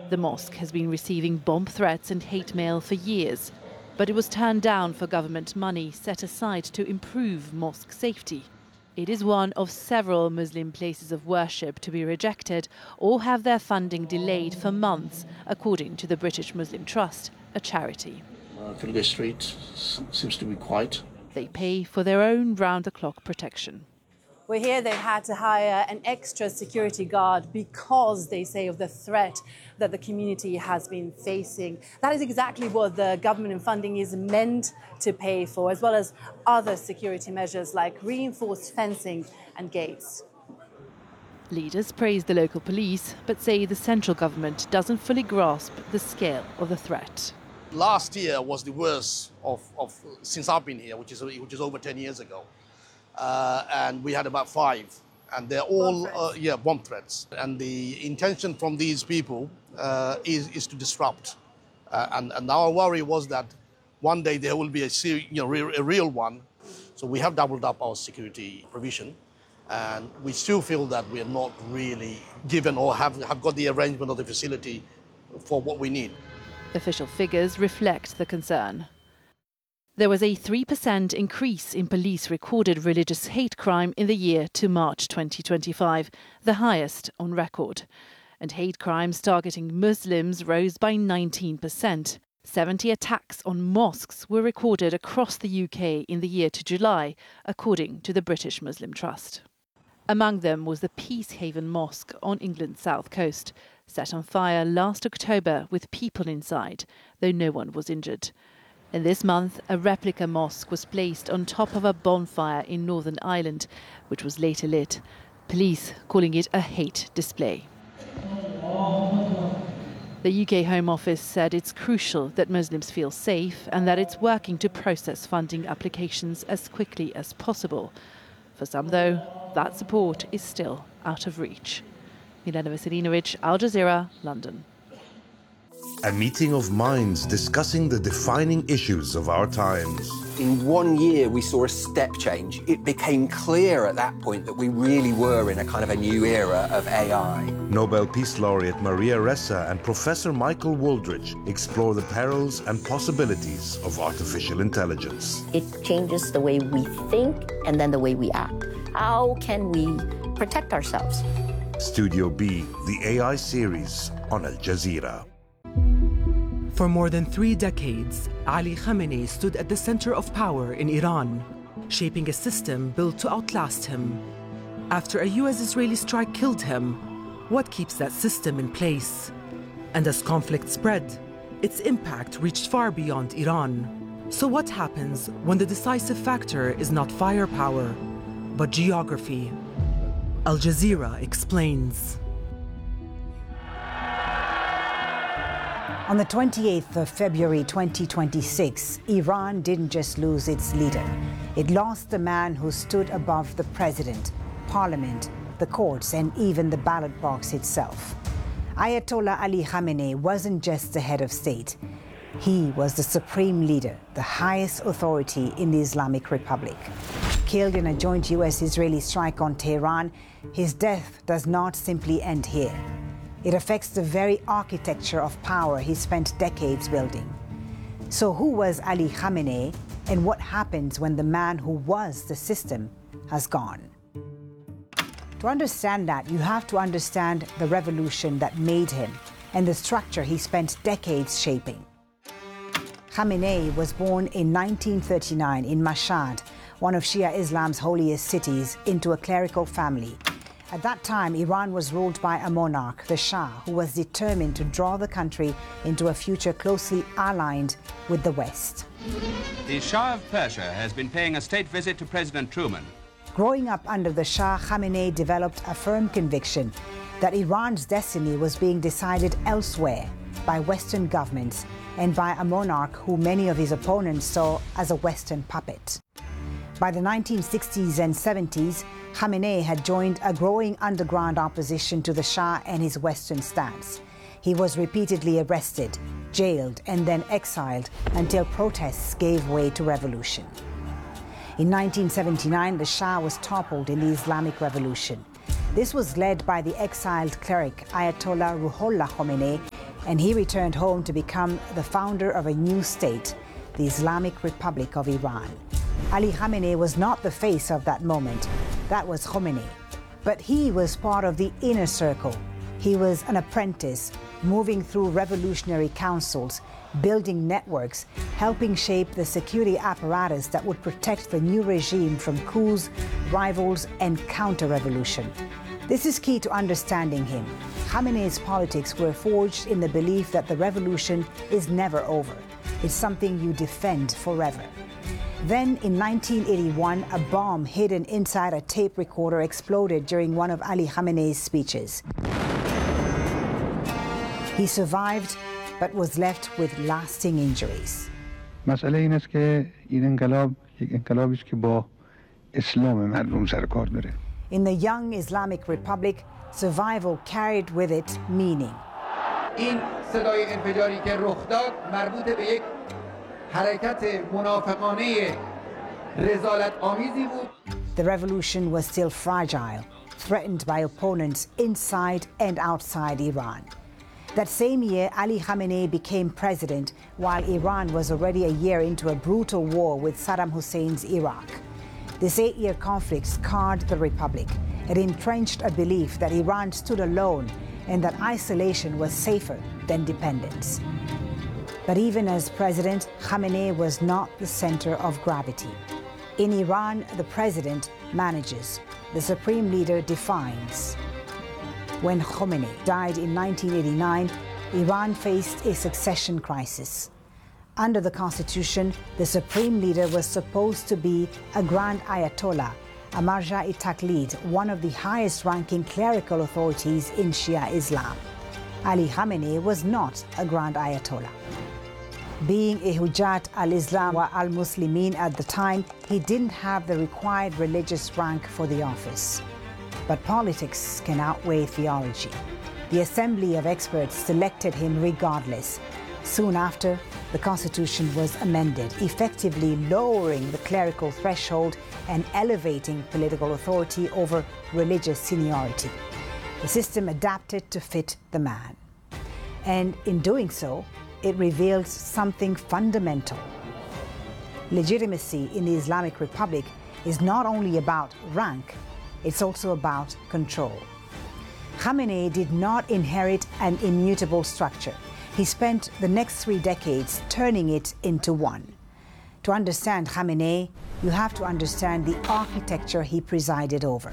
The mosque has been receiving bomb threats and hate mail for years, but it was turned down for government money set aside to improve mosque safety. It is one of several Muslim places of worship to be rejected or have their funding delayed for months, according to the British Muslim Trust, a charity. Filgate Street seems to be quiet. They pay for their own round-the-clock protection. We're here, they've had to hire an extra security guard because they say of the threat that the community has been facing. That is exactly what the government and funding is meant to pay for, as well as other security measures like reinforced fencing and gates. Leaders praise the local police, but say the central government doesn't fully grasp the scale of the threat. Last year was the worst of since I've been here, which is over 10 years ago. And we had about 5, and they're all bomb threats. And the intention from these people is to disrupt. And our worry was that one day there will be a real one. So we have doubled up our security provision, and we still feel that we are not really given or have got the arrangement of the facility for what we need. Official figures reflect the concern. There was a 3% increase in police recorded religious hate crime in the year to March 2025, the highest on record. And hate crimes targeting Muslims rose by 19%. 70 attacks on mosques were recorded across the UK in the year to July, according to the British Muslim Trust. Among them was the Peacehaven Mosque on England's south coast, set on fire last October with people inside, though no one was injured. And this month, a replica mosque was placed on top of a bonfire in Northern Ireland, which was later lit, police calling it a hate display. The UK Home Office said it's crucial that Muslims feel safe and that it's working to process funding applications as quickly as possible. For some, though, that support is still out of reach. Milena Veselinovic, Al Jazeera, London. A meeting of minds discussing the defining issues of our times. In 1 year, we saw a step change. It became clear at that point that we really were in a kind of a new era of AI. Nobel Peace Laureate Maria Ressa and Professor Michael Wooldridge explore the perils and possibilities of artificial intelligence. It changes the way we think and then the way we act. How can we protect ourselves? Studio B, the AI series on Al Jazeera. For more than 3 decades, Ali Khamenei stood at the center of power in Iran, shaping a system built to outlast him. After a US-Israeli strike killed him, what keeps that system in place? And as conflict spread, its impact reached far beyond Iran. So what happens when the decisive factor is not firepower, but geography? Al Jazeera explains. On the 28th of February 2026, Iran didn't just lose its leader. It lost the man who stood above the president, parliament, the courts, and even the ballot box itself. Ayatollah Ali Khamenei wasn't just the head of state. He was the supreme leader, the highest authority in the Islamic Republic. Killed in a joint US-Israeli strike on Tehran, his death does not simply end here. It affects the very architecture of power he spent decades building. So who was Ali Khamenei, and what happens when the man who was the system has gone? To understand that, you have to understand the revolution that made him and the structure he spent decades shaping. Khamenei was born in 1939 in Mashhad, one of Shia Islam's holiest cities, into a clerical family. At that time, Iran was ruled by a monarch, the Shah, who was determined to draw the country into a future closely aligned with the West. The Shah of Persia has been paying a state visit to President Truman. Growing up under the Shah, Khamenei developed a firm conviction that Iran's destiny was being decided elsewhere by Western governments and by a monarch who many of his opponents saw as a Western puppet. By the 1960s and 70s, Khamenei had joined a growing underground opposition to the Shah and his Western stance. He was repeatedly arrested, jailed, and then exiled until protests gave way to revolution. In 1979, the Shah was toppled in the Islamic Revolution. This was led by the exiled cleric Ayatollah Ruhollah Khomeini, and he returned home to become the founder of a new state, the Islamic Republic of Iran. Ali Khamenei was not the face of that moment. That was Khomeini. But he was part of the inner circle. He was an apprentice, moving through revolutionary councils, building networks, helping shape the security apparatus that would protect the new regime from coups, rivals, and counter-revolution. This is key to understanding him. Khamenei's politics were forged in the belief that the revolution is never over. It's something you defend forever. Then, in 1981, a bomb hidden inside a tape recorder exploded during one of Ali Khamenei's speeches. He survived, but was left with lasting injuries. مسئله این است که این انقلاب یک انقلابی است که با اسلام مردم سر کار داره. In the young Islamic Republic, survival carried with it meaning. این صدای انفجاری که رخ داد مربوط به یک حرکت منافقانه رذالت آمیزی بود. The revolution was still fragile, threatened by opponents inside and outside Iran. That same year, Ali Khamenei became president, while Iran was already a year into a brutal war with Saddam Hussein's Iraq. This 8-year conflict scarred the republic. It entrenched a belief that Iran stood alone and that isolation was safer than dependence. But even as president, Khamenei was not the center of gravity. In Iran, the president manages, the supreme leader defines. When Khomeini died in 1989, Iran faced a succession crisis. Under the constitution, the supreme leader was supposed to be a grand ayatollah, a marja-e taqlid, one of the highest-ranking clerical authorities in Shia Islam. Ali Khamenei was not a grand ayatollah. Being a Hujjat al-Islam wa al-Muslimin at the time, he didn't have the required religious rank for the office. But politics can outweigh theology. The Assembly of Experts selected him regardless. Soon after, the constitution was amended, effectively lowering the clerical threshold and elevating political authority over religious seniority. The system adapted to fit the man. And in doing so, it reveals something fundamental. Legitimacy in the Islamic Republic is not only about rank, it's also about control. Khamenei did not inherit an immutable structure. He spent the next 3 decades turning it into one. To understand Khamenei, you have to understand the architecture he presided over.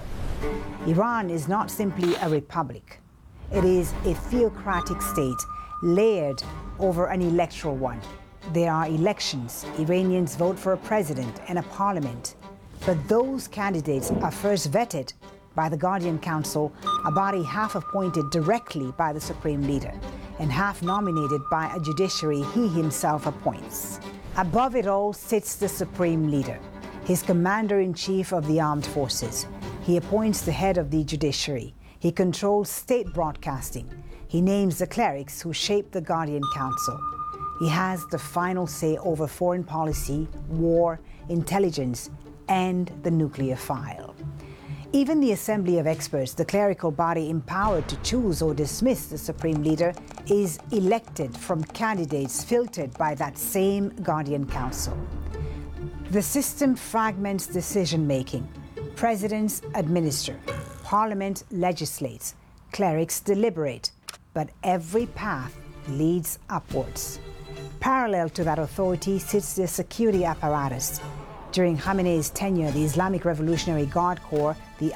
Iran is not simply a republic. It is a theocratic state layered over an electoral one. There are elections. Iranians vote for a president and a parliament. But those candidates are first vetted by the Guardian Council, a body half appointed directly by the Supreme Leader and half nominated by a judiciary he himself appoints. Above it all sits the Supreme Leader, his commander-in-chief of the armed forces. He appoints the head of the judiciary. He controls state broadcasting. He names the clerics who shape the Guardian Council. He has the final say over foreign policy, war, intelligence, and the nuclear file. Even the Assembly of Experts, the clerical body empowered to choose or dismiss the Supreme Leader, is elected from candidates filtered by that same Guardian Council. The system fragments decision-making. Presidents administer, Parliament legislates, clerics deliberate, but every path leads upwards. Parallel to that authority sits the security apparatus. During Khamenei's tenure, the Islamic Revolutionary Guard Corps, the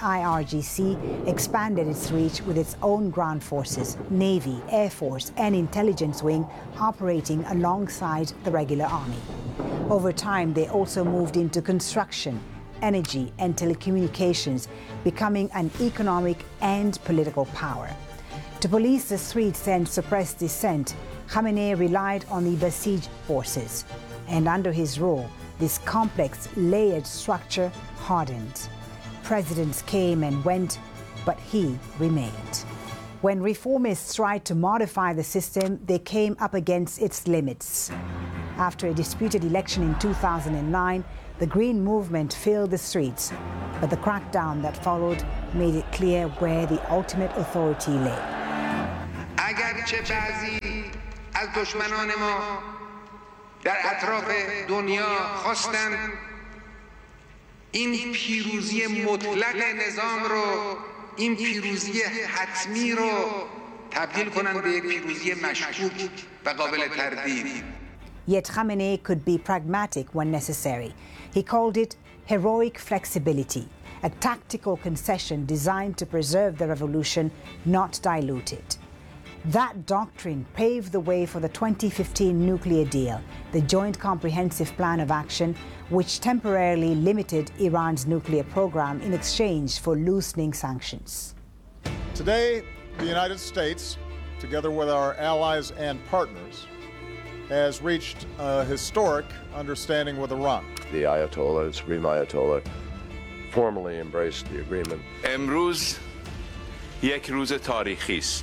IRGC, expanded its reach with its own ground forces, Navy, Air Force, and intelligence wing operating alongside the regular army. Over time, they also moved into construction, energy, and telecommunications, becoming an economic and political power. To police the streets and suppress dissent, Khamenei relied on the Basij forces, and under his rule, this complex, layered structure hardened. Presidents came and went, but he remained. When reformists tried to modify the system, they came up against its limits. After a disputed election in 2009, the Green Movement filled the streets, but the crackdown that followed made it clear where the ultimate authority lay. اگرچه بعضی از دشمنان ما در اطراف دنیا خواستند این پیروزی مطلق نظام رو، این پیروزی حتمی رو تبدیل کنند به یک پیروزی مشکوک و قابل تردید. Yet Khamenei could be pragmatic when necessary. He called it heroic flexibility, a tactical concession designed to preserve the revolution, not dilute it. That doctrine paved the way for the 2015 nuclear deal, the Joint Comprehensive Plan of Action, which temporarily limited Iran's nuclear program in exchange for loosening sanctions. Today, the United States, together with our allies and partners, has reached a historic understanding with Iran. The Ayatollah, the Supreme Ayatollah, formally embraced the agreement. امروز یک روز تاریخی است.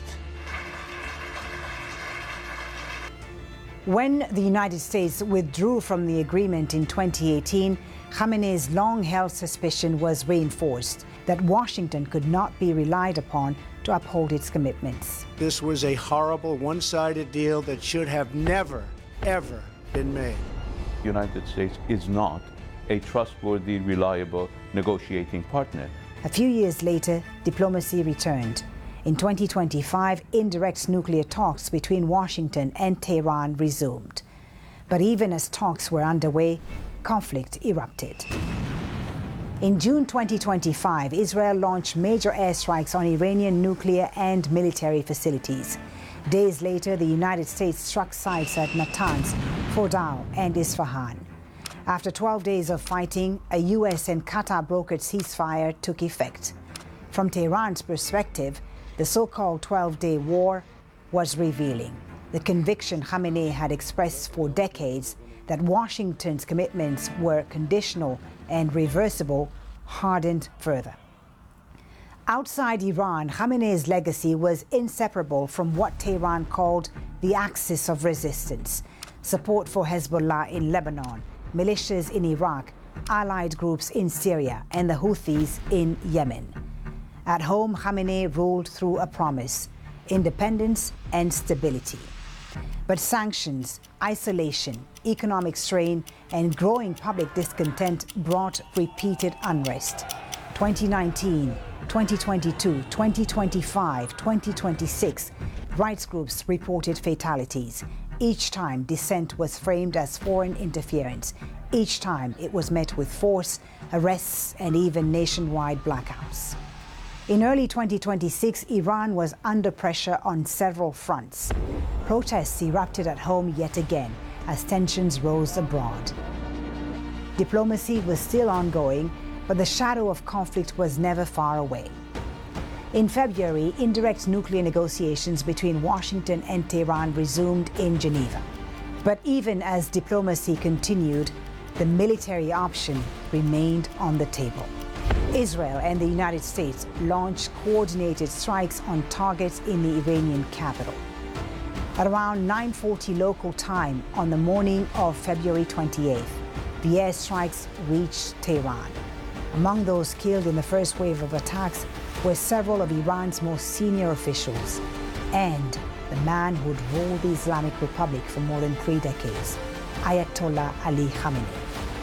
When the United States withdrew from the agreement in 2018, Khamenei's long-held suspicion was reinforced that Washington could not be relied upon to uphold its commitments. This was a horrible, one-sided deal that should have never, ever been made. The United States is not a trustworthy, reliable negotiating partner. A few years later, diplomacy returned. In 2025, indirect nuclear talks between Washington and Tehran resumed. But even as talks were underway, conflict erupted. In June 2025, Israel launched major airstrikes on Iranian nuclear and military facilities. Days later, the United States struck sites at Natanz, Fordow, and Isfahan. After 12 days of fighting, a U.S. and Qatar-brokered ceasefire took effect. From Tehran's perspective, the so-called 12-day war was revealing. The conviction Khamenei had expressed for decades that Washington's commitments were conditional and reversible hardened further. Outside Iran, Khamenei's legacy was inseparable from what Tehran called the axis of resistance: support for Hezbollah in Lebanon, militias in Iraq, allied groups in Syria, and the Houthis in Yemen. At home, Khamenei ruled through a promise: independence and stability. But sanctions, isolation, economic strain, and growing public discontent brought repeated unrest. 2019, 2022, 2025, 2026, rights groups reported fatalities. Each time, dissent was framed as foreign interference. Each time, it was met with force, arrests, and even nationwide blackouts. In early 2026, Iran was under pressure on several fronts. Protests erupted at home yet again as tensions rose abroad. Diplomacy was still ongoing, but the shadow of conflict was never far away. In February, indirect nuclear negotiations between Washington and Tehran resumed in Geneva. But even as diplomacy continued, the military option remained on the table. Israel and the United States launched coordinated strikes on targets in the Iranian capital. At around 9:40 local time on the morning of February 28th, the airstrikes reached Tehran. Among those killed in the first wave of attacks were several of Iran's most senior officials and the man who'd ruled the Islamic Republic for more than 3 decades, Ayatollah Ali Khamenei.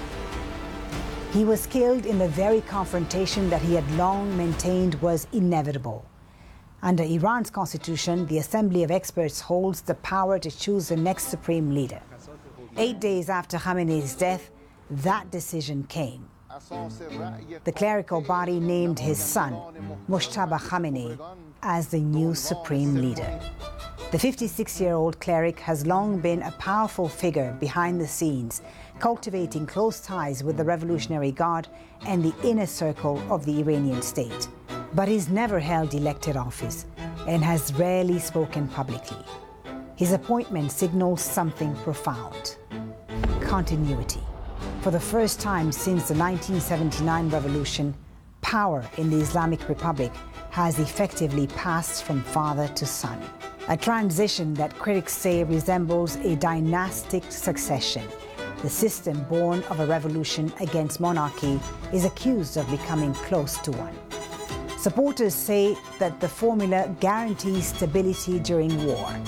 He was killed in the very confrontation that he had long maintained was inevitable. Under Iran's constitution, the Assembly of Experts holds the power to choose the next supreme leader. 8 days after Khamenei's death, that decision came. The clerical body named his son, Mojtaba Khamenei, as the new supreme leader. The 56-year-old cleric has long been a powerful figure behind the scenes, cultivating close ties with the Revolutionary Guard and the inner circle of the Iranian state. But he's never held elected office and has rarely spoken publicly. His appointment signals something profound: continuity. For the first time since the 1979 revolution, power in the Islamic Republic has effectively passed from father to son. A transition that critics say resembles a dynastic succession. The system born of a revolution against monarchy is accused of becoming close to one. Supporters say that the formula guarantees stability during war.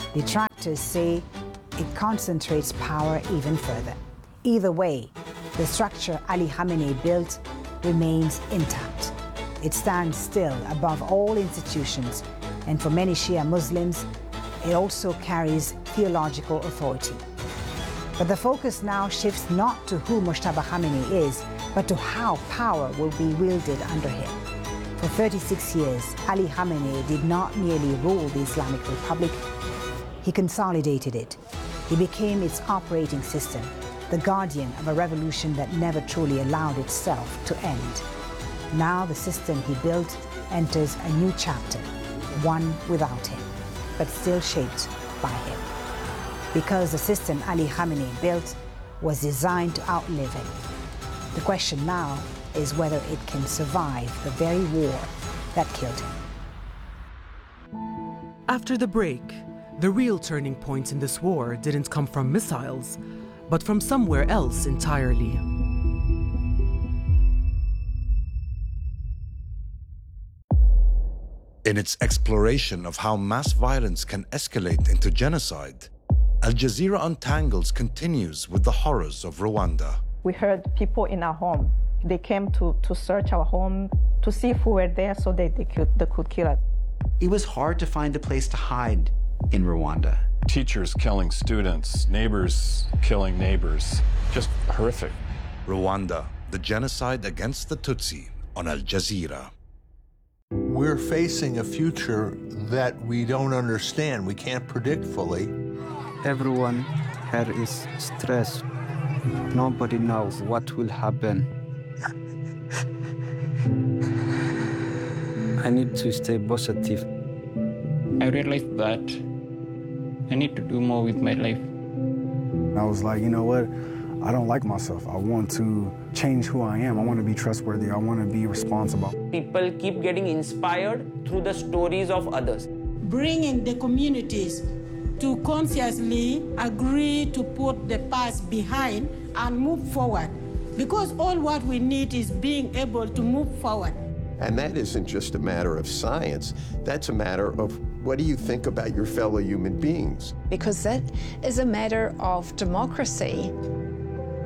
Detractors say it concentrates power even further. Either way, the structure Ali Khamenei built remains intact. It stands still above all institutions, and for many Shia Muslims, it also carries theological authority. But the focus now shifts not to who Mojtaba Khamenei is, but to how power will be wielded under him. For 36 years, Ali Khamenei did not merely rule the Islamic Republic, he consolidated it. He became its operating system, the guardian of a revolution that never truly allowed itself to end. Now the system he built enters a new chapter, one without him, but still shaped by him. Because the system Ali Khamenei built was designed to outlive him. The question now is whether it can survive the very war that killed him. After the break, the real turning point in this war didn't come from missiles, but from somewhere else entirely. In its exploration of how mass violence can escalate into genocide, Al Jazeera Untangles continues with the horrors of Rwanda. We heard people in our home. They came to search our home to see if we were there so they could kill us. It was hard to find a place to hide in Rwanda. Teachers killing students, neighbors killing neighbors. Just horrific. Rwanda, the genocide against the Tutsi on Al Jazeera. We're facing a future that we don't understand, we can't predict fully. Everyone here is stressed. Nobody knows what will happen. I need to stay positive. I realized that I need to do more with my life. I was like, you know what? I don't like myself. I want to change who I am. I want to be trustworthy. I want to be responsible. People keep getting inspired through the stories of others. Bringing the communities to consciously agree to put the past behind and move forward. Because all what we need is being able to move forward. And that isn't just a matter of science, that's a matter of what do you think about your fellow human beings? Because that is a matter of democracy.